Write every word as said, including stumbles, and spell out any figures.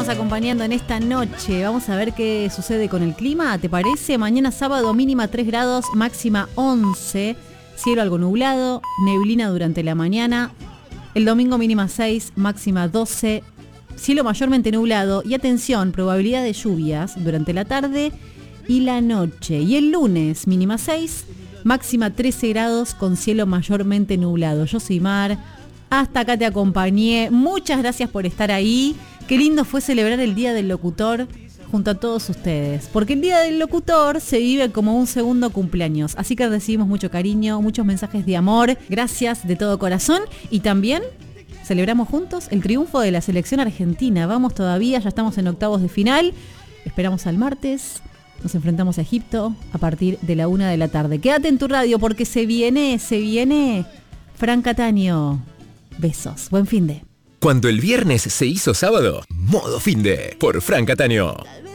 estamos acompañando en esta noche. Vamos a ver qué sucede con el clima, ¿te parece? Mañana sábado mínima tres grados, máxima once, cielo algo nublado, neblina durante la mañana. El domingo mínima seis, máxima doce, cielo mayormente nublado y atención, probabilidad de lluvias durante la tarde y la noche. Y el lunes mínima seis, máxima trece grados con cielo mayormente nublado. Yo soy Mar, hasta acá te acompañé. Muchas gracias por estar ahí. Qué lindo fue celebrar el Día del Locutor junto a todos ustedes, porque el Día del Locutor se vive como un segundo cumpleaños, así que recibimos mucho cariño, muchos mensajes de amor, gracias de todo corazón, y también celebramos juntos el triunfo de la selección argentina. Vamos todavía, ya estamos en octavos de final, esperamos al martes, nos enfrentamos a Egipto a partir de la una de la tarde. Quédate en tu radio porque se viene, se viene Fran Cataño. Besos, buen fin de. Cuando el viernes se hizo sábado, modo finde por Fran Cataño.